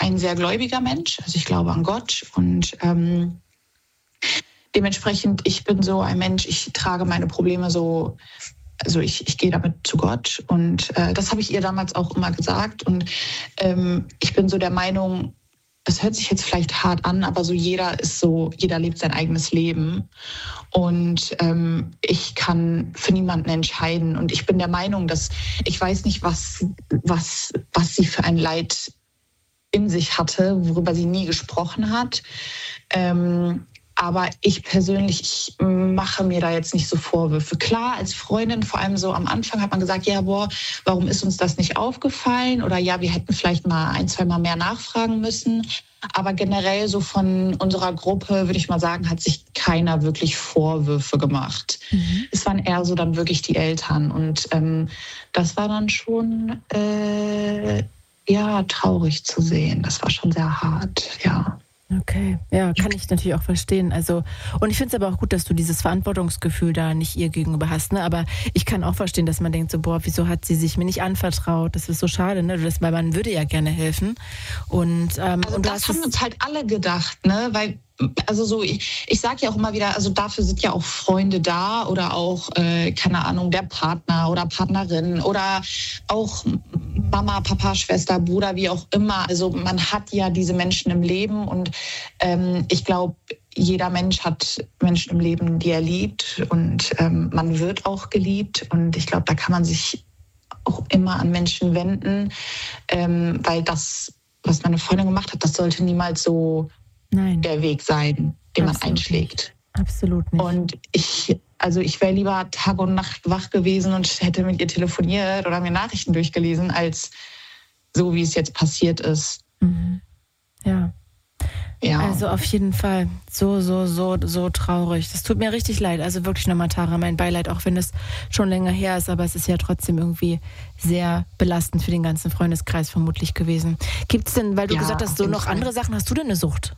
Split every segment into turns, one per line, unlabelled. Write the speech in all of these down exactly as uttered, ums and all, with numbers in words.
ein sehr gläubiger Mensch. Also ich glaube an Gott und ähm, dementsprechend, ich bin so ein Mensch, ich trage meine Probleme so, also ich, ich gehe damit zu Gott und äh, das habe ich ihr damals auch immer gesagt und ähm, ich bin so der Meinung, das hört sich jetzt vielleicht hart an, aber so jeder ist so, jeder lebt sein eigenes Leben und ähm, ich kann für niemanden entscheiden und ich bin der Meinung, dass ich weiß nicht, was, was, was sie für ein Leid in sich hatte, worüber sie nie gesprochen hat. Ähm, aber ich persönlich, ich mache mir da jetzt nicht so Vorwürfe. Klar, als Freundin, vor allem so am Anfang hat man gesagt, ja, boah, warum ist uns das nicht aufgefallen? Oder ja, wir hätten vielleicht mal ein, zwei Mal mehr nachfragen müssen. Aber generell so von unserer Gruppe, würde ich mal sagen, hat sich keiner wirklich Vorwürfe gemacht. Mhm. Es waren eher so dann wirklich die Eltern. Und ähm, das war dann schon, äh, ja, traurig zu sehen. Das war schon sehr hart, ja.
Okay, ja, kann ich natürlich auch verstehen. Also, und ich finde es aber auch gut, dass du dieses Verantwortungsgefühl da nicht ihr gegenüber hast, ne? Aber ich kann auch verstehen, dass man denkt so, boah, wieso hat sie sich mir nicht anvertraut? Das ist so schade, ne? Das, weil man würde ja gerne helfen. Und, ähm,
also
und
das haben uns halt alle gedacht, ne? Weil also so, ich, ich sage ja auch immer wieder, also dafür sind ja auch Freunde da oder auch, äh, keine Ahnung, der Partner oder Partnerin oder auch Mama, Papa, Schwester, Bruder, wie auch immer. Also man hat ja diese Menschen im Leben und ähm, ich glaube, jeder Mensch hat Menschen im Leben, die er liebt und ähm, man wird auch geliebt und ich glaube, da kann man sich auch immer an Menschen wenden, ähm, weil das, was meine Freundin gemacht hat, das sollte niemals so Nein. der Weg sein, den Absolut man einschlägt.
Nicht. Absolut nicht.
Und ich, also ich wäre lieber Tag und Nacht wach gewesen und hätte mit ihr telefoniert oder mir Nachrichten durchgelesen, als so, wie es jetzt passiert ist.
Mhm. Ja.
Ja.
Also auf jeden Fall so, so, so, so traurig. Das tut mir richtig leid. Also wirklich nochmal, Tara, mein Beileid, auch wenn es schon länger her ist, aber es ist ja trotzdem irgendwie sehr belastend für den ganzen Freundeskreis vermutlich gewesen. Gibt es denn, weil du ja, gesagt hast, so noch Fall. andere Sachen, hast du denn eine Sucht?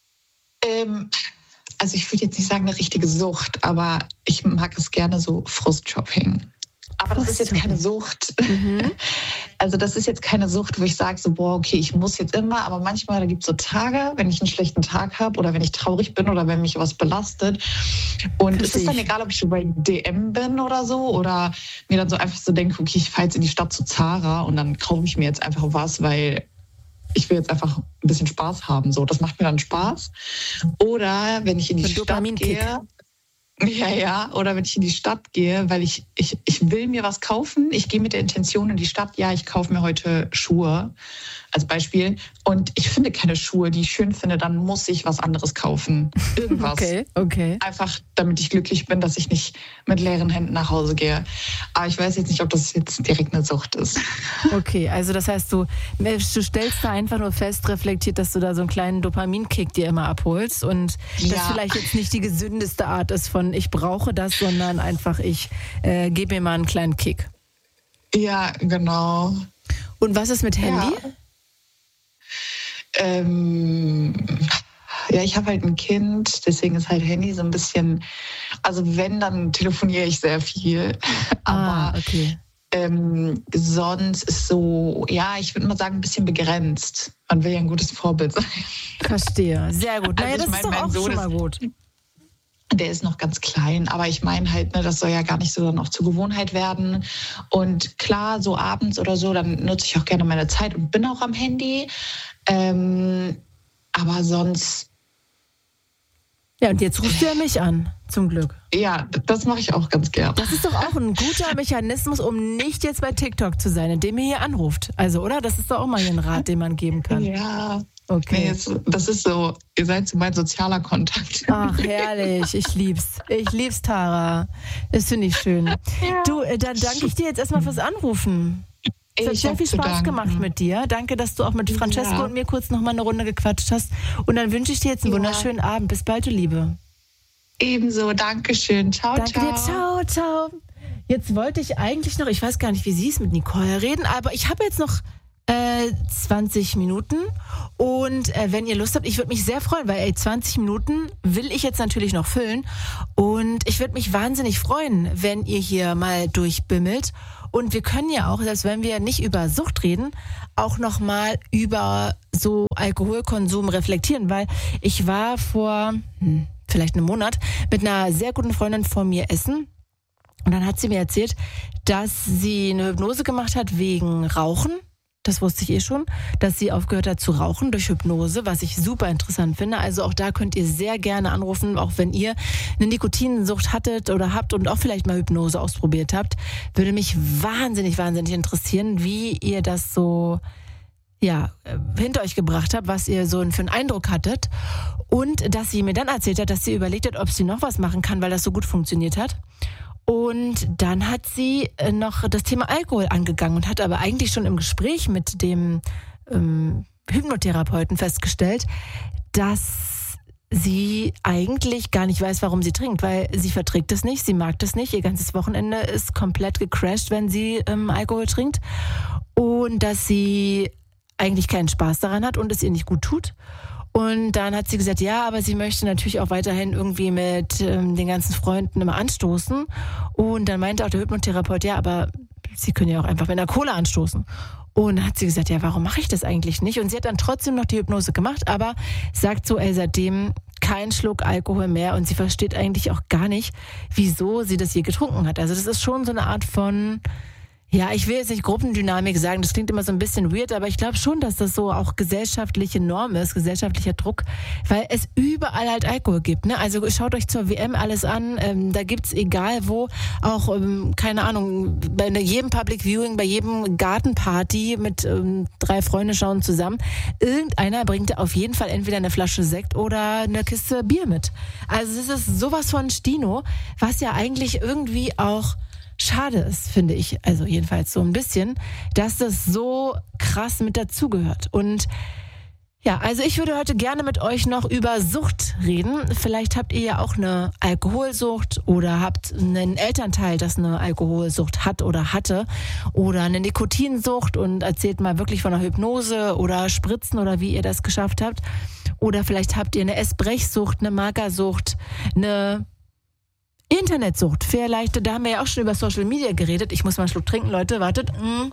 Ähm, also ich würde jetzt nicht sagen eine richtige Sucht, aber ich mag es gerne so Frustshopping. Aber das ist jetzt keine Sucht. Mhm. Also das ist jetzt keine Sucht, wo ich sage so, boah, okay, ich muss jetzt immer. Aber manchmal, da gibt es so Tage, wenn ich einen schlechten Tag habe oder wenn ich traurig bin oder wenn mich was belastet. Und Verstehe es ist dann ich. egal, ob ich so bei D M bin oder so oder mir dann so einfach so denke, okay, ich fahre jetzt in die Stadt zu Zara und dann kaufe ich mir jetzt einfach was, weil ich will jetzt einfach ein bisschen Spaß haben. So, das macht mir dann Spaß. Oder wenn ich in die
Ein
Stadt gehe. Ja, ja. Oder wenn ich in die Stadt gehe, weil ich, ich, ich will mir was kaufen. Ich gehe mit der Intention in die Stadt, ja, ich kaufe mir heute Schuhe als Beispiel. Und ich finde keine Schuhe, die ich schön finde, dann muss ich was anderes kaufen. Irgendwas.
Okay, okay.
Einfach, damit ich glücklich bin, dass ich nicht mit leeren Händen nach Hause gehe. Aber ich weiß jetzt nicht, ob das jetzt direkt eine Sucht ist.
Okay, also das heißt, du, du stellst da einfach nur fest, reflektiert, dass du da so einen kleinen Dopaminkick dir immer abholst und ja. das vielleicht jetzt nicht die gesündeste Art ist von ich brauche das, sondern einfach ich äh, gebe mir mal einen kleinen Kick.
Ja, genau.
Und was ist mit Handy?
Ja. Ähm, ja, ich habe halt ein Kind, deswegen ist halt Handy so ein bisschen, also wenn, dann telefoniere ich sehr viel.
Ah,
aber
okay.
ähm, sonst ist so, ja, ich würde mal sagen, ein bisschen begrenzt. Man will ja ein gutes Vorbild sein.
Verstehe, sehr gut. Naja, also das mein, ist doch auch schon mal gut.
Der ist noch ganz klein, aber ich meine halt, ne, das soll ja gar nicht so dann auch zur Gewohnheit werden. Und klar, so abends oder so, dann nutze ich auch gerne meine Zeit und bin auch am Handy. Ähm, aber sonst...
Ja, und jetzt rufst du ja mich an, zum Glück.
Ja, das mache ich auch ganz gern.
Das ist doch auch ein guter Mechanismus, um nicht jetzt bei TikTok zu sein, indem ihr hier anruft. Also, oder? Das ist doch auch mal ein Rat, den man geben kann.
Ja,
okay.
Nee, jetzt, das ist so, ihr seid so mein sozialer Kontakt.
Ach, herrlich. Ich lieb's. Ich lieb's, Tara. Das finde ich schön. Ja. Du, dann danke ich dir jetzt erstmal fürs Anrufen. Es hat sehr viel Spaß gemacht mit dir. Danke, dass du auch mit Francesco ja. und mir kurz noch mal eine Runde gequatscht hast. Und dann wünsche ich dir jetzt einen ja. wunderschönen Abend. Bis bald, du Liebe.
Ebenso, danke schön. Ciao,
danke
ciao.
Danke dir, ciao, ciao. Jetzt wollte ich eigentlich noch, ich weiß gar nicht, wie sie es mit Nicole reden, aber ich habe jetzt noch äh, zwanzig Minuten. Und äh, wenn ihr Lust habt, ich würde mich sehr freuen, weil ey, zwanzig Minuten will ich jetzt natürlich noch füllen. Und ich ich würde mich wahnsinnig freuen, wenn ihr hier mal durchbimmelt. Und wir können ja auch, selbst wenn wir nicht über Sucht reden, auch nochmal über so Alkoholkonsum reflektieren, weil ich war vor hm, vielleicht einem Monat mit einer sehr guten Freundin von mir essen und dann hat sie mir erzählt, dass sie eine Hypnose gemacht hat wegen Rauchen. Das wusste ich eh schon, dass sie aufgehört hat zu rauchen durch Hypnose, was ich super interessant finde. Also auch da könnt ihr sehr gerne anrufen, auch wenn ihr eine Nikotinsucht hattet oder habt und auch vielleicht mal Hypnose ausprobiert habt. Würde mich wahnsinnig, wahnsinnig interessieren, wie ihr das so ja, hinter euch gebracht habt, was ihr so für einen Eindruck hattet. Und dass sie mir dann erzählt hat, dass sie überlegt hat, ob sie noch was machen kann, weil das so gut funktioniert hat. Und dann hat sie noch das Thema Alkohol angegangen und hat aber eigentlich schon im Gespräch mit dem ähm, Hypnotherapeuten festgestellt, dass sie eigentlich gar nicht weiß, warum sie trinkt, weil sie verträgt es nicht, sie mag das nicht. Ihr ganzes Wochenende ist komplett gecrashed, wenn sie ähm, Alkohol trinkt. Und dass sie eigentlich keinen Spaß daran hat und es ihr nicht gut tut. Und dann hat sie gesagt, ja, aber sie möchte natürlich auch weiterhin irgendwie mit ähm, den ganzen Freunden immer anstoßen. Und dann meinte auch der Hypnotherapeut, ja, aber sie können ja auch einfach mit einer Cola anstoßen. Und dann hat sie gesagt, ja, warum mache ich das eigentlich nicht? Und sie hat dann trotzdem noch die Hypnose gemacht, aber sagt so, ey, seitdem kein Schluck Alkohol mehr. Und sie versteht eigentlich auch gar nicht, wieso sie das je getrunken hat. Also das ist schon so eine Art von... Ja, ich will jetzt nicht Gruppendynamik sagen, das klingt immer so ein bisschen weird, aber ich glaube schon, dass das so auch gesellschaftliche Norm ist, gesellschaftlicher Druck, weil es überall halt Alkohol gibt. Ne? Also schaut euch zur W M alles an, ähm, da gibt's egal wo, auch, ähm, keine Ahnung, bei jedem Public Viewing, bei jedem Gartenparty mit ähm, drei Freunden schauen zusammen, irgendeiner bringt auf jeden Fall entweder eine Flasche Sekt oder eine Kiste Bier mit. Also es ist sowas von Stino, was ja eigentlich irgendwie auch schade ist, finde ich, also jedenfalls so ein bisschen, dass das so krass mit dazugehört. Und ja, also ich würde heute gerne mit euch noch über Sucht reden. Vielleicht habt ihr ja auch eine Alkoholsucht oder habt einen Elternteil, das eine Alkoholsucht hat oder hatte oder eine Nikotinsucht und erzählt mal wirklich von einer Hypnose oder Spritzen oder wie ihr das geschafft habt. Oder vielleicht habt ihr eine Essbrechsucht, eine Magersucht, eine Internetsucht, vielleicht, da haben wir ja auch schon über Social Media geredet. Ich muss mal einen Schluck trinken, Leute, wartet.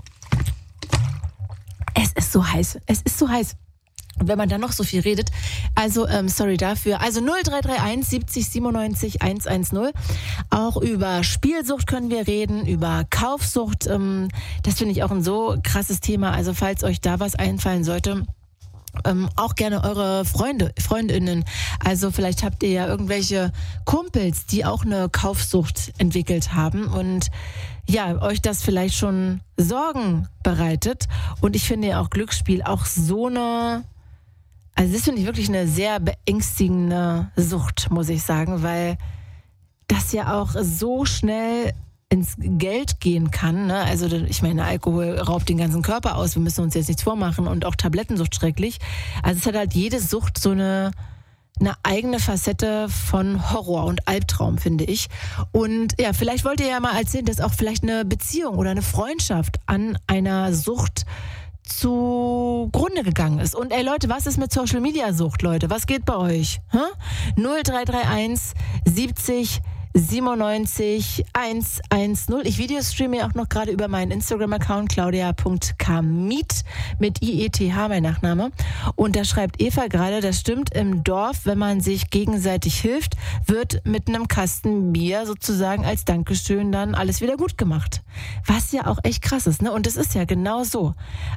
Es ist so heiß, es ist so heiß. Und wenn man dann noch so viel redet, also ähm, sorry dafür. Also null drei drei eins siebzig siebenundneunzig hundertzehn. Auch über Spielsucht können wir reden, über Kaufsucht. Ähm, das finde ich auch ein so krasses Thema. Also falls euch da was einfallen sollte, Ähm, auch gerne eure Freunde, Freundinnen. Also vielleicht habt ihr ja irgendwelche Kumpels, die auch eine Kaufsucht entwickelt haben und ja, euch das vielleicht schon Sorgen bereitet. Und ich finde ja auch Glücksspiel auch so eine, also das finde ich wirklich eine sehr beängstigende Sucht, muss ich sagen, weil das ja auch so schnell ins Geld gehen kann. Ne? Also ich meine, Alkohol raubt den ganzen Körper aus. Wir müssen uns jetzt nichts vormachen. Und auch Tablettensucht schrecklich. Also es hat halt jede Sucht so eine, eine eigene Facette von Horror und Albtraum, finde ich. Und ja, vielleicht wollt ihr ja mal erzählen, dass auch vielleicht eine Beziehung oder eine Freundschaft an einer Sucht zugrunde gegangen ist. Und ey Leute, was ist mit Social Media Sucht, Leute? Was geht bei euch? Hä? null drei drei eins siebzig siebenundneunzig hundertzehn. Ich videostreame ja auch noch gerade über meinen Instagram-Account claudia punkt kamit mit I E T H, mein Nachname. Und da schreibt Eva gerade, das stimmt, im Dorf, wenn man sich gegenseitig hilft, wird mit einem Kasten Bier sozusagen als Dankeschön dann alles wieder gut gemacht. Was ja auch echt krass ist, ne? Und das ist ja genau so.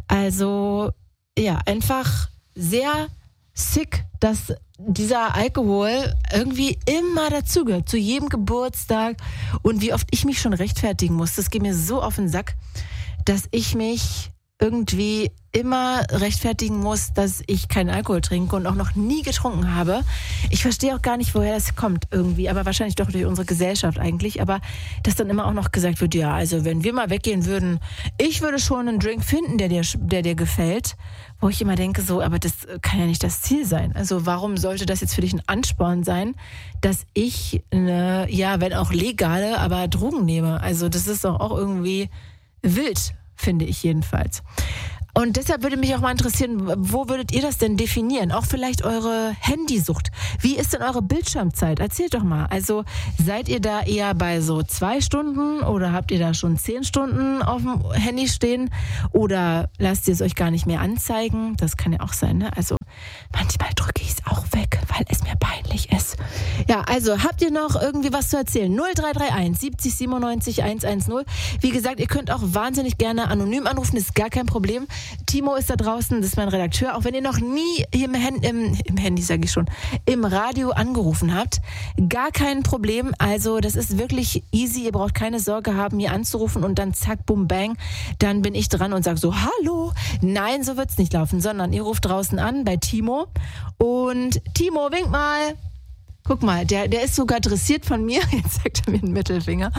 Also, ja, einfach sehr sick, dass dieser Alkohol irgendwie immer dazugehört, zu jedem Geburtstag. Und wie oft ich mich schon rechtfertigen muss, das geht mir so auf den Sack, dass ich mich irgendwie immer rechtfertigen muss, dass ich keinen Alkohol trinke und auch noch nie getrunken habe. Ich verstehe auch gar nicht, woher das kommt irgendwie, aber wahrscheinlich doch durch unsere Gesellschaft eigentlich, aber dass dann immer auch noch gesagt wird, ja, also wenn wir mal weggehen würden, ich würde schon einen Drink finden, der dir, der dir gefällt, wo ich immer denke so, aber das kann ja nicht das Ziel sein. Also warum sollte das jetzt für dich ein Ansporn sein, dass ich eine, ja, wenn auch legale, aber Drogen nehme? Also das ist doch auch irgendwie wild, finde ich jedenfalls. Und deshalb würde mich auch mal interessieren, wo würdet ihr das denn definieren? Auch vielleicht eure Handysucht. Wie ist denn eure Bildschirmzeit? Erzählt doch mal. Also seid ihr da eher bei so zwei Stunden oder habt ihr da schon zehn Stunden auf dem Handy stehen? Oder lasst ihr es euch gar nicht mehr anzeigen? Das kann ja auch sein, ne? Also manchmal drücke ich es auch weg, weil es mir peinlich ist. Ja, also habt ihr noch irgendwie was zu erzählen? null drei drei eins siebzig siebenundneunzig hundertzehn. Wie gesagt, ihr könnt auch wahnsinnig gerne anonym anrufen, ist gar kein Problem. Timo ist da draußen, das ist mein Redakteur. Auch wenn ihr noch nie im, Hand, im, im Handy, sage ich schon, im Radio angerufen habt, gar kein Problem. Also das ist wirklich easy. Ihr braucht keine Sorge haben, mir anzurufen und dann zack, bum, bang. Dann bin ich dran und sage so, hallo. Nein, so wird's nicht laufen, sondern ihr ruft draußen an bei Timo. Und Timo, wink mal. Guck mal, der, der ist sogar dressiert von mir. Jetzt zeigt er mir den Mittelfinger.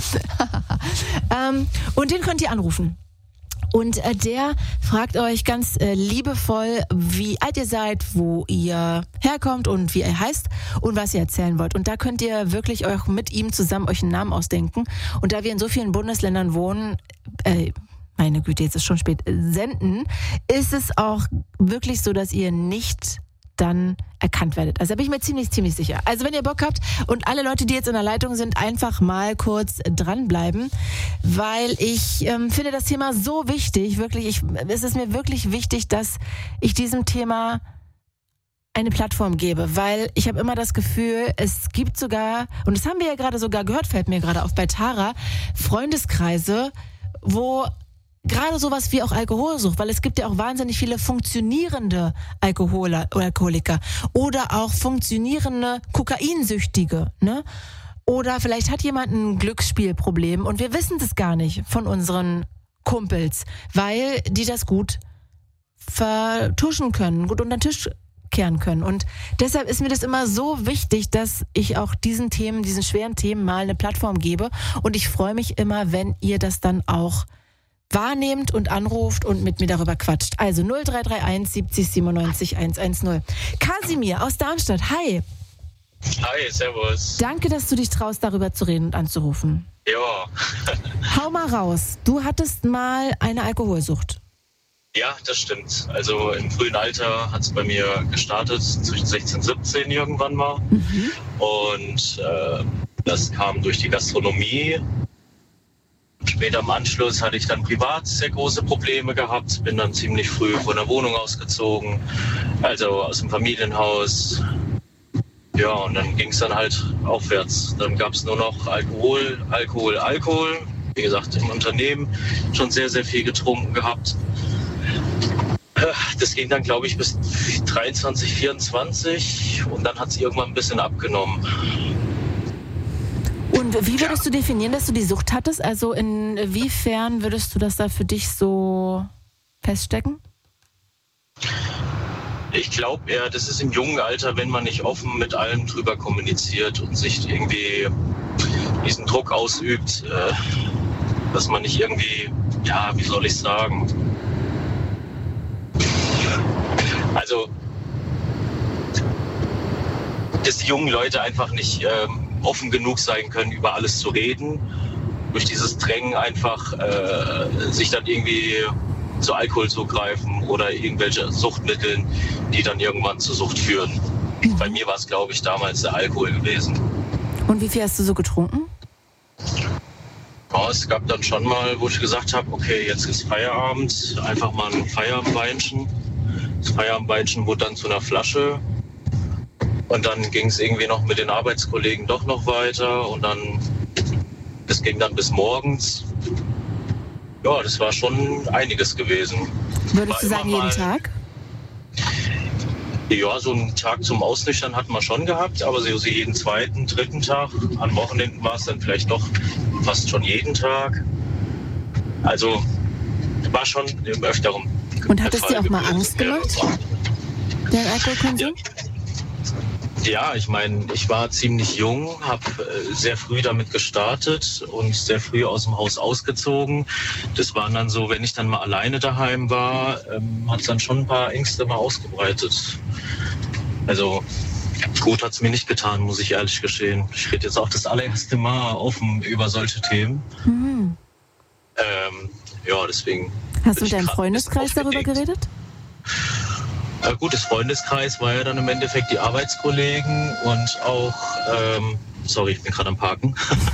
ähm, und den könnt ihr anrufen. Und äh, der fragt euch ganz äh, liebevoll, wie alt ihr seid, wo ihr herkommt und wie ihr heißt und was ihr erzählen wollt. Und da könnt ihr wirklich auch mit ihm zusammen euch einen Namen ausdenken. Und da wir in so vielen Bundesländern wohnen, äh, meine Güte, jetzt ist schon spät, senden, ist es auch wirklich so, dass ihr nicht dann erkannt werdet. Also da bin ich mir ziemlich, ziemlich sicher. Also wenn ihr Bock habt und alle Leute, die jetzt in der Leitung sind, einfach mal kurz dranbleiben, weil ich ähm, finde das Thema so wichtig, wirklich, ich, es ist mir wirklich wichtig, dass ich diesem Thema eine Plattform gebe, weil ich habe immer das Gefühl, es gibt sogar, und das haben wir ja gerade sogar gehört, fällt mir gerade auf bei Tara, Freundeskreise, wo gerade sowas wie auch Alkoholsucht, weil es gibt ja auch wahnsinnig viele funktionierende Alkoholer oder Alkoholiker oder auch funktionierende Kokainsüchtige, ne? Oder vielleicht hat jemand ein Glücksspielproblem und wir wissen das gar nicht von unseren Kumpels, weil die das gut vertuschen können, gut unter den Tisch kehren können. Und deshalb ist mir das immer so wichtig, dass ich auch diesen Themen, diesen schweren Themen mal eine Plattform gebe. Und ich freue mich immer, wenn ihr das dann auch wahrnehmt und anruft und mit mir darüber quatscht. Also null drei drei eins siebzig siebenundneunzig hundertzehn. Kasimir aus Darmstadt, hi.
Hi, servus.
Danke, dass du dich traust, darüber zu reden und anzurufen.
Ja.
Hau mal raus. Du hattest mal eine Alkoholsucht.
Ja, das stimmt. Also im frühen Alter hat es bei mir gestartet, zwischen sechzehn und siebzehn irgendwann mal. Mhm. Und äh, das kam durch die Gastronomie. Später im Anschluss hatte ich dann privat sehr große Probleme gehabt, bin dann ziemlich früh von der Wohnung ausgezogen, also aus dem Familienhaus. Ja, und dann ging es dann halt aufwärts. Dann gab es nur noch Alkohol, Alkohol, Alkohol. Wie gesagt, im Unternehmen schon sehr, sehr viel getrunken gehabt. Das ging dann, glaube ich, bis dreiundzwanzig, vierundzwanzig und dann hat es irgendwann ein bisschen abgenommen.
Und wie würdest du definieren, dass du die Sucht hattest? Also inwiefern würdest du das da für dich so feststecken?
Ich glaube eher, das ist im jungen Alter, wenn man nicht offen mit allem drüber kommuniziert und sich irgendwie diesen Druck ausübt, äh, dass man nicht irgendwie, ja, wie soll ich sagen, also dass die jungen Leute einfach nicht ähm, offen genug sein können, über alles zu reden, durch dieses Drängen einfach äh, sich dann irgendwie zu Alkohol zugreifen oder irgendwelche Suchtmitteln, die dann irgendwann zur Sucht führen. Bei mir war es, glaube ich, damals der Alkohol gewesen.
Und wie viel hast du so getrunken?
Ja, es gab dann schon mal, wo ich gesagt habe, okay, jetzt ist Feierabend, einfach mal ein Feierabendweinchen. Das Feierabendweinchen wurde dann zu einer Flasche. Und dann ging es irgendwie noch mit den Arbeitskollegen doch noch weiter und dann, das ging dann bis morgens. Ja, das war schon einiges gewesen.
Würdest du sagen, jeden Tag?
Ja, so einen Tag zum Ausnüchtern hatten wir schon gehabt, aber so jeden zweiten, dritten Tag. An Wochenenden war es dann vielleicht doch fast schon jeden Tag. Also war schon im Öfteren.
Und hat es dir auch mal Angst gemacht, der Alkoholkonsum?
Ja. Ja, ich meine, ich war ziemlich jung, habe äh, sehr früh damit gestartet und sehr früh aus dem Haus ausgezogen. Das waren dann so, wenn ich dann mal alleine daheim war, ähm, hat es dann schon ein paar Ängste mal ausgebreitet. Also gut hat es mir nicht getan, muss ich ehrlich gestehen. Ich rede jetzt auch das allererste Mal offen über solche Themen. Mhm. Ähm, ja, deswegen.
Hast du mit deinem Freundeskreis darüber geredet?
Äh, gut, das Freundeskreis war ja dann im Endeffekt die Arbeitskollegen und auch, ähm, sorry, ich bin gerade am Parken.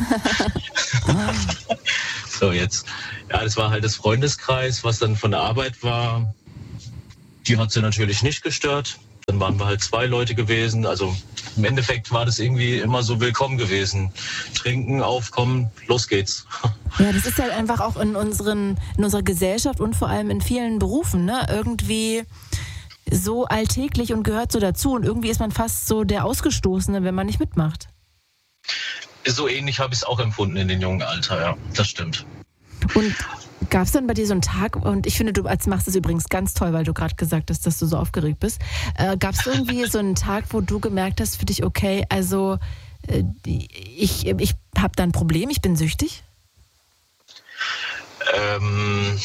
So, jetzt. Ja, das war halt das Freundeskreis, was dann von der Arbeit war. Die hat sie natürlich nicht gestört. Dann waren wir halt zwei Leute gewesen. Also im Endeffekt war das irgendwie immer so willkommen gewesen. Trinken, aufkommen, los geht's.
Ja, das ist halt einfach auch in unseren, in unserer Gesellschaft und vor allem in vielen Berufen, ne, irgendwie so alltäglich und gehört so dazu. Und irgendwie ist man fast so der Ausgestoßene, wenn man nicht mitmacht.
So ähnlich habe ich es auch empfunden in dem jungen Alter, ja, das stimmt.
Und gab es dann bei dir so einen Tag, und ich finde, du machst es übrigens ganz toll, weil du gerade gesagt hast, dass du so aufgeregt bist, äh, gab es irgendwie so einen Tag, wo du gemerkt hast für dich, okay, also äh, ich, ich habe da ein Problem, ich bin süchtig?
Ähm,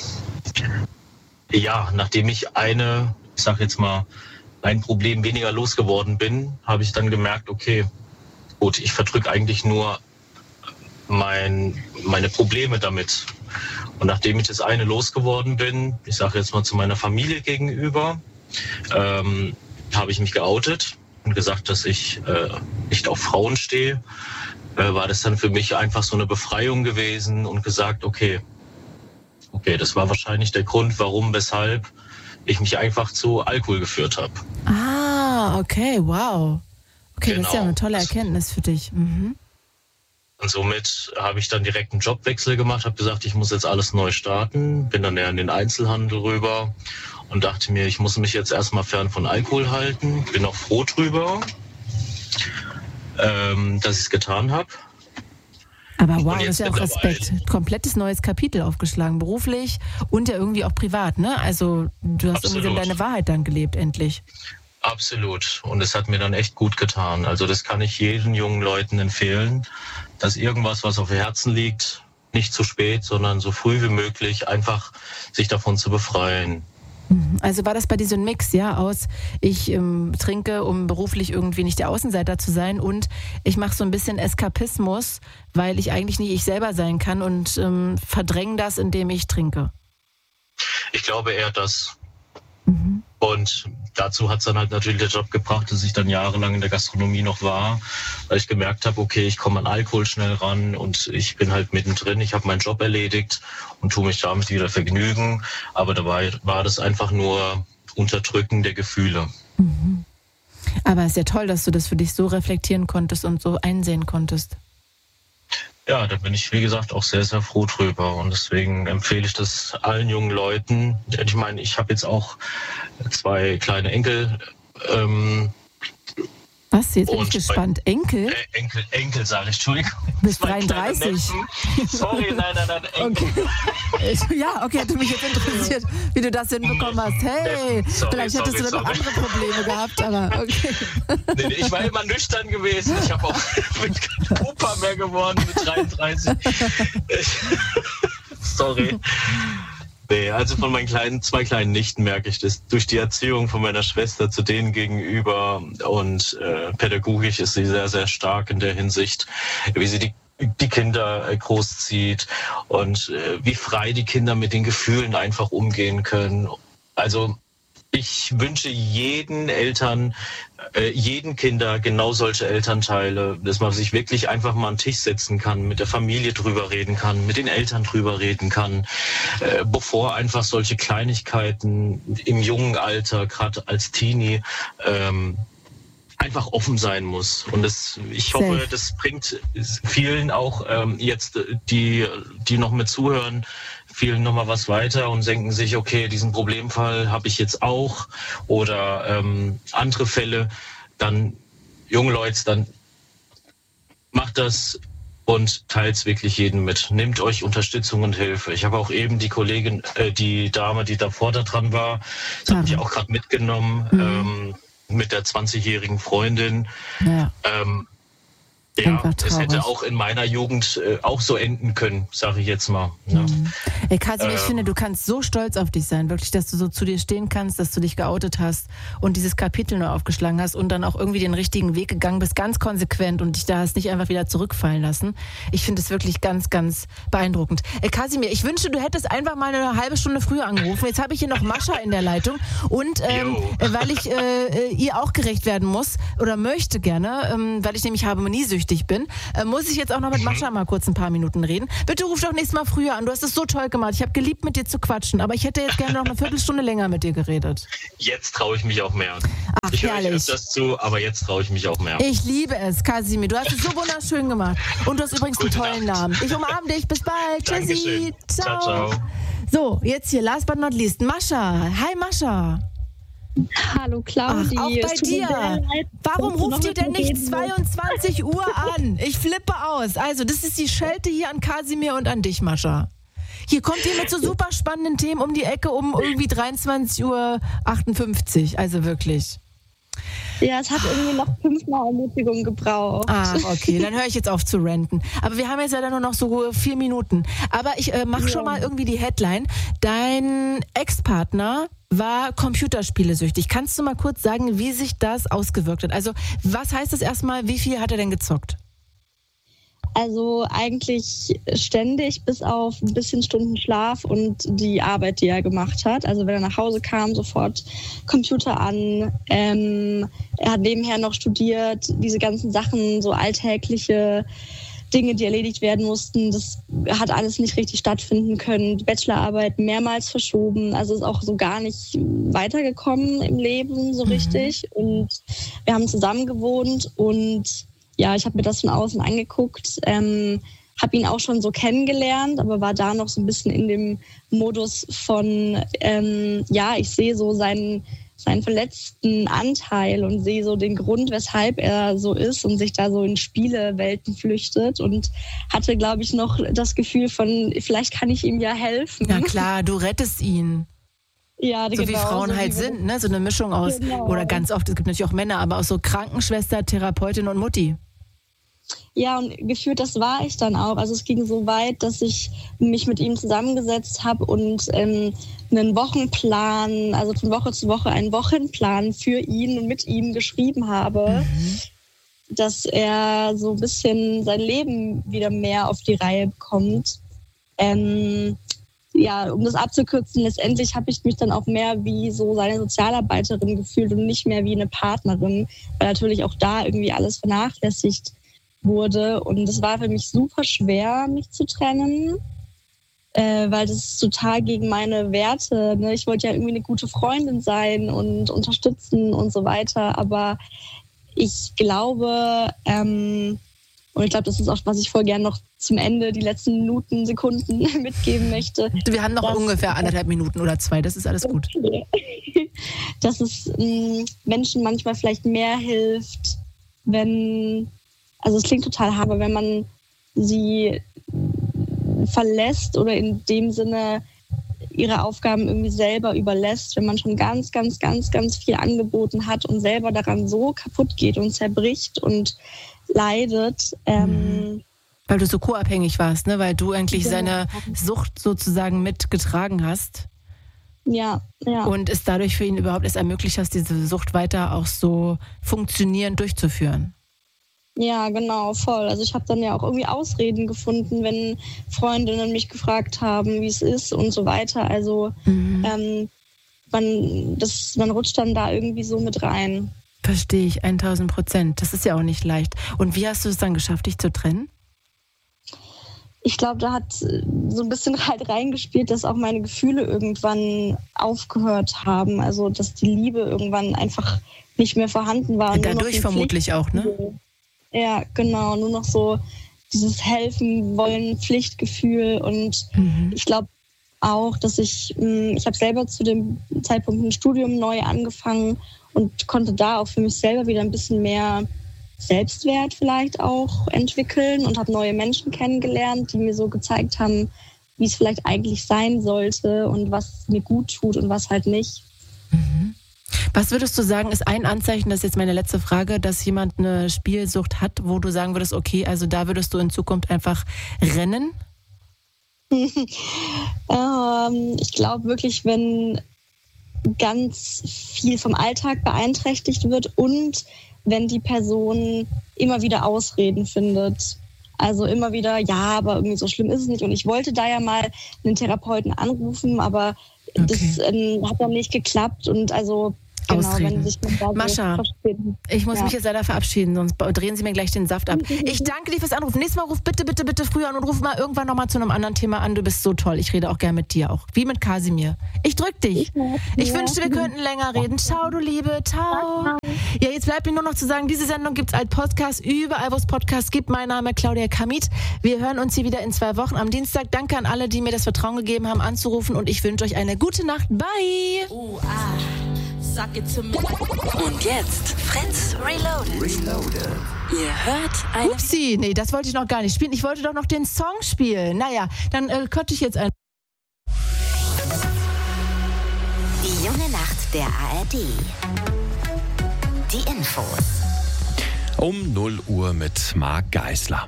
ja, nachdem ich eine, ich sag jetzt mal, ein Problem weniger losgeworden bin, habe ich dann gemerkt, okay, gut, ich verdrücke eigentlich nur mein, meine Probleme damit. Und nachdem ich das eine losgeworden bin, ich sage jetzt mal zu meiner Familie gegenüber, ähm, habe ich mich geoutet und gesagt, dass ich äh, nicht auf Frauen stehe. Äh, war das dann für mich einfach so eine Befreiung gewesen und gesagt, okay, okay, das war wahrscheinlich der Grund, warum, weshalb ich mich einfach zu Alkohol geführt habe.
Ah, okay, wow. Okay, genau. Das ist ja eine tolle
Also,
Erkenntnis für dich. Mhm.
Und somit habe ich dann direkt einen Jobwechsel gemacht, habe gesagt, ich muss jetzt alles neu starten, bin dann eher in den Einzelhandel rüber und dachte mir, ich muss mich jetzt erstmal fern von Alkohol halten. Bin auch froh drüber, ähm, dass ich es getan habe.
Aber wow, das ist ja auch Respekt. Komplettes neues Kapitel aufgeschlagen, beruflich und ja irgendwie auch privat, ne? Also du hast
Absolut.
irgendwie deine Wahrheit dann gelebt, endlich.
Absolut. Und es hat mir dann echt gut getan. Also das kann ich jeden jungen Leuten empfehlen, dass irgendwas, was auf dem Herzen liegt, nicht zu spät, sondern so früh wie möglich einfach sich davon zu befreien.
Also war das bei dir so ein Mix, ja, aus ich ähm, trinke, um beruflich irgendwie nicht der Außenseiter zu sein, und ich mache so ein bisschen Eskapismus, weil ich eigentlich nicht ich selber sein kann und ähm, verdränge das, indem ich trinke.
Ich glaube eher das.
Mhm.
Und dazu hat es dann halt natürlich der Job gebracht, dass ich dann jahrelang in der Gastronomie noch war, weil ich gemerkt habe, okay, ich komme an Alkohol schnell ran und ich bin halt mittendrin, ich habe meinen Job erledigt und tue mich damit wieder vergnügen. Aber dabei war das einfach nur Unterdrücken der Gefühle.
Mhm. Aber es ist ja toll, dass du das für dich so reflektieren konntest und so einsehen konntest.
Ja, da bin ich, wie gesagt, auch sehr, sehr froh drüber. Und deswegen empfehle ich das allen jungen Leuten. Ich meine, ich habe jetzt auch zwei kleine Enkel. Ähm,
Was? Jetzt bin ich gespannt.
Bei,
Enkel?
Äh, Enkel, Enkel sage ich, Entschuldigung.
Du bist dreiunddreißig.
Sorry, nein, nein, nein, Enkel.
Okay. Ja, okay, hat mich jetzt interessiert, wie du das hinbekommen hast. Hey, sorry, vielleicht hättest sorry, du da noch andere Probleme gehabt, aber okay.
Nee, nee, ich war immer nüchtern gewesen. Ich habe auch bin kein Opa mehr geworden mit dreiunddreißig. Sorry. Nee, also von meinen kleinen, zwei kleinen Nichten merke ich das. Durch die Erziehung von meiner Schwester zu denen gegenüber und äh, pädagogisch ist sie sehr, sehr stark in der Hinsicht, wie sie die, die Kinder äh, großzieht und äh, wie frei die Kinder mit den Gefühlen einfach umgehen können. Also ich wünsche jeden Eltern, äh, jeden Kinder genau solche Elternteile, dass man sich wirklich einfach mal an den Tisch setzen kann, mit der Familie drüber reden kann, mit den Eltern drüber reden kann, äh, bevor einfach solche Kleinigkeiten im jungen Alter, gerade als Teenie, ähm, einfach offen sein muss. Und das, ich hoffe, Safe. Das bringt vielen auch ähm, jetzt, die, die noch mit zuhören, vielen nochmal was weiter und denken sich, okay, diesen Problemfall habe ich jetzt auch oder ähm, andere Fälle. Dann, junge Leute, dann macht das und teilt es wirklich jedem mit. Nehmt euch Unterstützung und Hilfe. Ich habe auch eben die Kollegin, äh, die Dame, die davor da dran war, das habe ich auch gerade mitgenommen, mhm. ähm, mit der zwanzigjährigen Freundin.
Ja.
Ähm, Ja, es hätte auch in meiner Jugend äh, auch so enden können, sage ich jetzt mal. Ne?
Mhm. Ey, Kasimir, äh, ich finde, du kannst so stolz auf dich sein, wirklich, dass du so zu dir stehen kannst, dass du dich geoutet hast und dieses Kapitel neu aufgeschlagen hast und dann auch irgendwie den richtigen Weg gegangen bist, ganz konsequent und dich da hast nicht einfach wieder zurückfallen lassen. Ich finde es wirklich ganz, ganz beeindruckend. Ey, Kasimir, ich wünsche, du hättest einfach mal eine halbe Stunde früher angerufen. Jetzt habe ich hier noch Mascha in der Leitung und ähm, weil ich äh, ihr auch gerecht werden muss oder möchte gerne, ähm, weil ich nämlich harmoniesüchtig bin, äh, muss ich jetzt auch noch mit Mascha mal kurz ein paar Minuten reden. Bitte ruf doch nächstes Mal früher an. Du hast es so toll gemacht. Ich habe geliebt, mit dir zu quatschen, aber ich hätte jetzt gerne noch eine Viertelstunde länger mit dir geredet.
Jetzt traue ich mich auch mehr.
Ach,
ich höre euch
herrlich.
öfters zu, aber jetzt traue ich mich auch mehr.
Ich liebe es, Kasimir. Du hast es so wunderschön gemacht. Und du hast übrigens
Gute
einen tollen
Nacht.
Namen. Ich umarme dich. Bis bald. Tschüssi.
Dankeschön. Ciao, ciao.
So, jetzt hier, last but not least, Mascha. Hi, Mascha.
Hallo Claudi.
Ach, auch bei dir. Warum ruft ihr denn nicht zweiundzwanzig Uhr an? Ich flippe aus. Also, das ist die Schelte hier an Kasimir und an dich, Mascha. Hier kommt ihr mit so super spannenden Themen um die Ecke um irgendwie dreiundzwanzig Uhr achtundfünfzig. Also wirklich.
Ja, es hat irgendwie noch fünfmal Ermutigung gebraucht.
Ach, okay, dann höre ich jetzt auf zu ranten. Aber wir haben jetzt leider nur noch so vier Minuten. Aber ich äh, mache ja. schon mal irgendwie die Headline. Dein Ex-Partner war computerspielesüchtig. Kannst du mal kurz sagen, wie sich das ausgewirkt hat? Also, was heißt das erstmal? Wie viel hat er denn gezockt?
Also eigentlich ständig, bis auf ein bisschen Stunden Schlaf und die Arbeit, die er gemacht hat. Also wenn er nach Hause kam, sofort Computer an. Ähm, er hat nebenher noch studiert, diese ganzen Sachen, so alltägliche Dinge, die erledigt werden mussten. Das hat alles nicht richtig stattfinden können. Die Bachelorarbeit mehrmals verschoben. Also ist auch so gar nicht weitergekommen im Leben so richtig. Und wir haben zusammen gewohnt und ja, ich habe mir das von außen angeguckt, ähm, habe ihn auch schon so kennengelernt, aber war da noch so ein bisschen in dem Modus von, ähm, ja, ich sehe so seinen, seinen verletzten Anteil und sehe so den Grund, weshalb er so ist und sich da so in Spielewelten flüchtet und hatte, glaube ich, noch das Gefühl von, vielleicht kann ich ihm ja helfen.
Ja klar, du rettest ihn.
Ja,
so
genau,
wie Frauen
so
halt
wie
sind, ne? So eine Mischung aus,
genau.
Oder ganz oft, es gibt natürlich auch Männer, aber aus so Krankenschwester, Therapeutin und Mutti.
Ja, und gefühlt, das war ich dann auch. Also es ging so weit, dass ich mich mit ihm zusammengesetzt habe und ähm, einen Wochenplan, also von Woche zu Woche einen Wochenplan für ihn und mit ihm geschrieben habe, mhm. dass er so ein bisschen sein Leben wieder mehr auf die Reihe bekommt. Ähm, ja, um das abzukürzen, letztendlich habe ich mich dann auch mehr wie so seine Sozialarbeiterin gefühlt und nicht mehr wie eine Partnerin, weil natürlich auch da irgendwie alles vernachlässigt wurde. Und es war für mich super schwer, mich zu trennen, äh, weil das ist total gegen meine Werte. Ne? Ich wollte ja irgendwie eine gute Freundin sein und unterstützen und so weiter. Aber ich glaube, ähm, und ich glaube, das ist auch, was ich voll gerne noch zum Ende, die letzten Minuten, Sekunden mitgeben möchte.
Wir haben noch dass, ungefähr anderthalb Minuten oder zwei, das ist alles gut.
Okay. Dass es ähm, Menschen manchmal vielleicht mehr hilft, wenn, also es klingt total hart, aber wenn man sie verlässt oder in dem Sinne ihre Aufgaben irgendwie selber überlässt, wenn man schon ganz, ganz, ganz, ganz viel angeboten hat und selber daran so kaputt geht und zerbricht und leidet. Ähm,
Weil du so co-abhängig warst, ne? Weil du eigentlich genau. seine Sucht sozusagen mitgetragen hast.
Ja, ja.
Und es dadurch für ihn überhaupt erst ermöglicht hast, diese Sucht weiter auch so funktionierend durchzuführen.
Ja, genau, voll. Also ich habe dann ja auch irgendwie Ausreden gefunden, wenn Freundinnen mich gefragt haben, wie es ist und so weiter. Also mhm. ähm, man, das, man rutscht dann da irgendwie so mit rein.
Verstehe ich, tausend Prozent. Das ist ja auch nicht leicht. Und wie hast du es dann geschafft, dich zu trennen?
Ich glaube, da hat so ein bisschen halt reingespielt, dass auch meine Gefühle irgendwann aufgehört haben. Also, dass die Liebe irgendwann einfach nicht mehr vorhanden war.
Und dadurch vermutlich auch, ne?
Ja, genau. Nur noch so dieses Helfen wollen, Pflichtgefühl. Und mhm. ich glaube auch, dass ich, ich habe selber zu dem Zeitpunkt ein Studium neu angefangen und konnte da auch für mich selber wieder ein bisschen mehr Selbstwert vielleicht auch entwickeln und habe neue Menschen kennengelernt, die mir so gezeigt haben, wie es vielleicht eigentlich sein sollte und was mir gut tut und was halt nicht.
Mhm. Was würdest du sagen, ist ein Anzeichen, das ist jetzt meine letzte Frage, dass jemand eine Spielsucht hat, wo du sagen würdest, okay, also da würdest du in Zukunft einfach rennen?
ähm, ich glaube wirklich, wenn ganz viel vom Alltag beeinträchtigt wird und wenn die Person immer wieder Ausreden findet. Also immer wieder, ja, aber irgendwie so schlimm ist es nicht. Und ich wollte da ja mal einen Therapeuten anrufen, aber okay. das ähm, hat dann nicht geklappt. Und also genau,
Ausreden.
wenn sich man da
Mascha,
so
ich muss
ja.
mich jetzt leider verabschieden, sonst drehen Sie mir gleich den Saft ab. Ich danke dir fürs Anrufen. Nächstes Mal ruf bitte, bitte, bitte früher an und ruf mal irgendwann nochmal zu einem anderen Thema an. Du bist so toll. Ich rede auch gern mit dir auch. Wie mit Kasimir. Ich drück dich. Ich, ich wünschte, wir könnten länger reden. Ciao, du Liebe. Ciao. Ja, jetzt bleibt mir nur noch zu sagen, diese Sendung gibt es als Podcast überall, wo es Podcasts gibt. Mein Name ist Claudia Kamit. Wir hören uns hier wieder in zwei Wochen am Dienstag. Danke an alle, die mir das Vertrauen gegeben haben, anzurufen. Und ich wünsche euch eine gute Nacht. Bye.
Oh, ah. Und jetzt Fritz Reloaded. Reloaded. Ihr hört eine...
Upsi, nee, das wollte ich noch gar nicht spielen. Ich wollte doch noch den Song spielen. Naja, dann äh, könnte ich jetzt ein...
Die junge Nacht der A R D. Die Infos.
Um null Uhr mit Marc Geisler.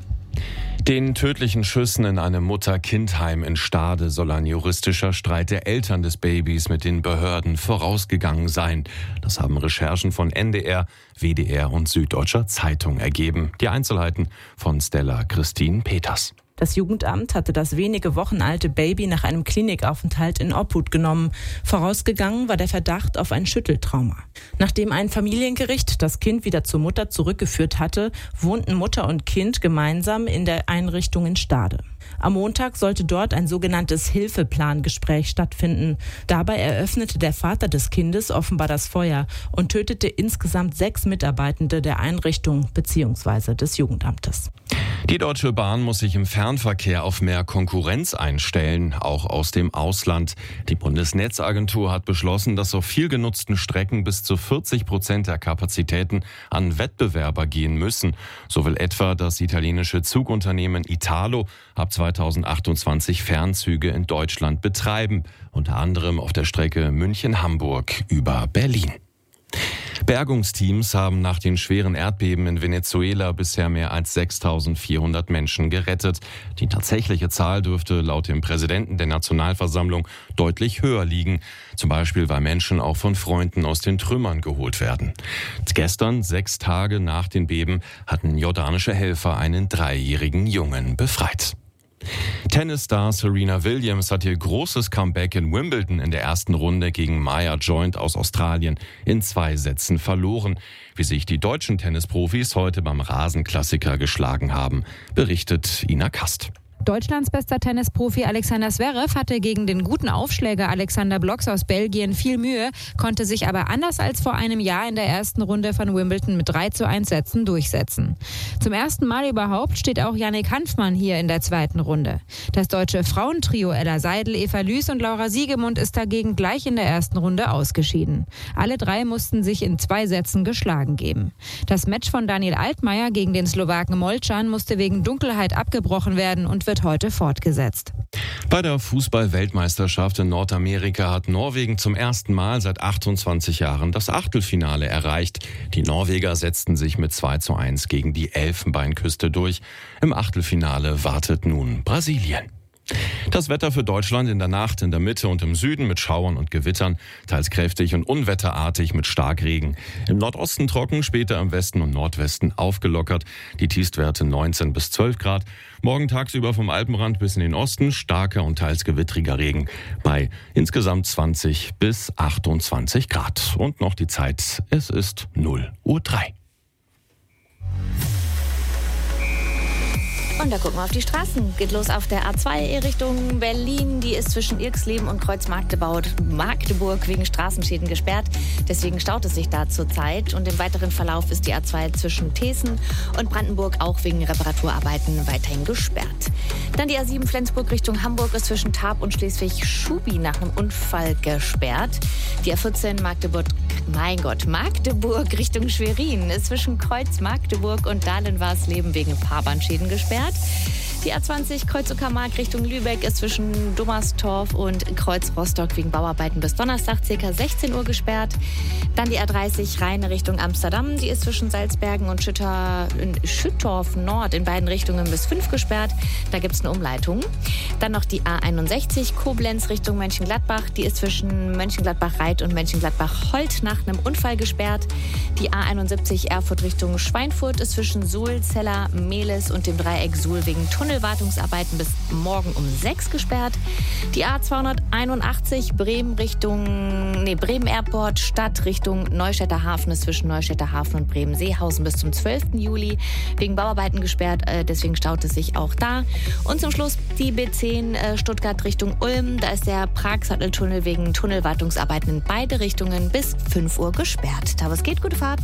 Den tödlichen Schüssen in einem Mutter-Kind-Heim in Stade soll ein juristischer Streit der Eltern des Babys mit den Behörden vorausgegangen sein. Das haben Recherchen von N D R, W D R und Süddeutscher Zeitung ergeben. Die Einzelheiten von Stella Christine Peters.
Das Jugendamt hatte das wenige Wochen alte Baby nach einem Klinikaufenthalt in Obhut genommen. Vorausgegangen war der Verdacht auf ein Schütteltrauma. Nachdem ein Familiengericht das Kind wieder zur Mutter zurückgeführt hatte, wohnten Mutter und Kind gemeinsam in der Einrichtung in Stade. Am Montag sollte dort ein sogenanntes Hilfeplangespräch stattfinden. Dabei eröffnete der Vater des Kindes offenbar das Feuer und tötete insgesamt sechs Mitarbeitende der Einrichtung bzw. des Jugendamtes.
Die Deutsche Bahn muss sich im Fernverkehr auf mehr Konkurrenz einstellen, auch aus dem Ausland. Die Bundesnetzagentur hat beschlossen, dass auf viel genutzten Strecken bis zu vierzig Prozent der Kapazitäten an Wettbewerber gehen müssen. So will etwa das italienische Zugunternehmen Italo ab zweitausendachtundzwanzig Fernzüge in Deutschland betreiben, unter anderem auf der Strecke München-Hamburg über Berlin. Bergungsteams haben nach den schweren Erdbeben in Venezuela bisher mehr als sechstausendvierhundert Menschen gerettet. Die tatsächliche Zahl dürfte laut dem Präsidenten der Nationalversammlung deutlich höher liegen. Zum Beispiel, weil Menschen auch von Freunden aus den Trümmern geholt werden. Gestern, sechs Tage nach den Beben, hatten jordanische Helfer einen dreijährigen Jungen befreit. Tennisstar Serena Williams hat ihr großes Comeback in Wimbledon in der ersten Runde gegen Maya Joint aus Australien in zwei Sätzen verloren. Wie sich die deutschen Tennisprofis heute beim Rasenklassiker geschlagen haben, berichtet Ina Kast.
Deutschlands bester Tennisprofi Alexander Zverev hatte gegen den guten Aufschläger Alexander Blocks aus Belgien viel Mühe, konnte sich aber anders als vor einem Jahr in der ersten Runde von Wimbledon mit drei zu eins Sätzen durchsetzen. Zum ersten Mal überhaupt steht auch Yannick Hanfmann hier in der zweiten Runde. Das deutsche Frauentrio Ella Seidel, Eva Lüß und Laura Siegemund ist dagegen gleich in der ersten Runde ausgeschieden. Alle drei mussten sich in zwei Sätzen geschlagen geben. Das Match von Daniel Altmaier gegen den Slowaken Molcan musste wegen Dunkelheit abgebrochen werden und wird heute fortgesetzt.
Bei der Fußball-Weltmeisterschaft in Nordamerika hat Norwegen zum ersten Mal seit achtundzwanzig Jahren das Achtelfinale erreicht. Die Norweger setzten sich mit zwei zu eins gegen die Elfenbeinküste durch. Im Achtelfinale wartet nun Brasilien. Das Wetter für Deutschland in der Nacht in der Mitte und im Süden mit Schauern und Gewittern, teils kräftig und unwetterartig mit Starkregen. Im Nordosten trocken, später im Westen und Nordwesten aufgelockert. Die Tiefstwerte neunzehn bis zwölf Grad. Morgen tagsüber vom Alpenrand bis in den Osten starker und teils gewittriger Regen bei insgesamt zwanzig bis achtundzwanzig Grad. Und noch die Zeit, es ist null Uhr drei.
Und da gucken wir auf die Straßen. Geht los auf der A zwei Richtung Berlin. Die ist zwischen Irxleben und Kreuzmarktebau Magdeburg wegen Straßenschäden gesperrt. Deswegen staut es sich da zurzeit. Und im weiteren Verlauf ist die A zwei zwischen Thesen und Brandenburg auch wegen Reparaturarbeiten weiterhin gesperrt. Dann die A sieben Flensburg Richtung Hamburg ist zwischen Tarp und Schleswig-Schubi nach einem Unfall gesperrt. Die A vierzehn Magdeburg, mein Gott, Magdeburg Richtung Schwerin ist zwischen Kreuz Magdeburg und Dahlen-Warsleben wegen Fahrbahnschäden gesperrt. Die A zwanzig Kreuz-Uckermark Richtung Lübeck ist zwischen Dummerstorf und Kreuz Rostock wegen Bauarbeiten bis Donnerstag ca. sechzehn Uhr gesperrt. Dann die A dreißig Rhein Richtung Amsterdam, die ist zwischen Salzbergen und Schütter, Schüttorf Nord in beiden Richtungen bis fünf gesperrt. Da gibt es eine Umleitung. Dann noch die A einundsechzig Koblenz Richtung Mönchengladbach, die ist zwischen Mönchengladbach-Reit und Mönchengladbach-Holt nach einem Unfall gesperrt. Die A einundsiebzig Erfurt Richtung Schweinfurt ist zwischen Suhl, Zeller, Mehlis und dem Dreieck Suhl wegen Tunnelwartungsarbeiten bis morgen um sechs gesperrt. Die A zweihunderteinundachtzig Bremen Richtung, nee, Bremen Airport Stadt Richtung Neustädter Hafen ist zwischen Neustädter Hafen und Bremen-Seehausen bis zum zwölften Juli wegen Bauarbeiten gesperrt, äh, deswegen staut es sich auch da. Und zum Schluss die B zehn äh, Stuttgart Richtung Ulm, da ist der Prag-Satteltunnel wegen Tunnelwartungsarbeiten in beide Richtungen bis fünf Uhr gesperrt. Da was geht, gute Fahrt.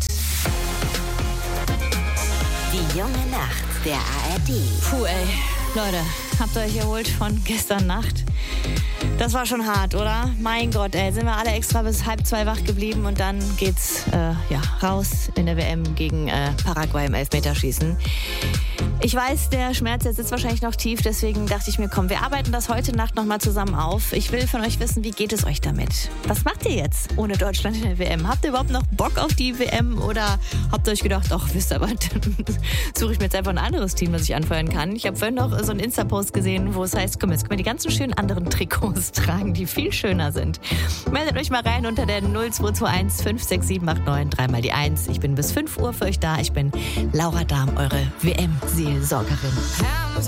Die junge Nacht der A R D.
Puh, ey. Leute, habt ihr euch erholt von gestern Nacht? Das war schon hart, oder? Mein Gott, ey, sind wir alle extra bis halb zwei wach geblieben und dann geht's äh, ja, raus in der W M gegen äh, Paraguay im Elfmeterschießen. Ich weiß, der Schmerz jetzt sitzt wahrscheinlich noch tief, deswegen dachte ich mir, komm, wir arbeiten das heute Nacht nochmal zusammen auf. Ich will von euch wissen, wie geht es euch damit? Was macht ihr jetzt ohne Deutschland in der W M? Habt ihr überhaupt noch Bock auf die W M oder habt ihr euch gedacht, ach, wisst ihr was, suche ich mir jetzt einfach ein anderes Team, das ich anfeuern kann? Ich habe vorhin noch so einen Insta-Post gesehen, wo es heißt, komm, jetzt können wir die ganzen schönen anderen Trikots tragen, die viel schöner sind. Meldet euch mal rein unter der null zwei zwei eins fünf sechs sieben acht neun, dreimal die eins. Ich bin bis fünf Uhr für euch da. Ich bin Laura Dahm, eure W M-Seelsorgerin.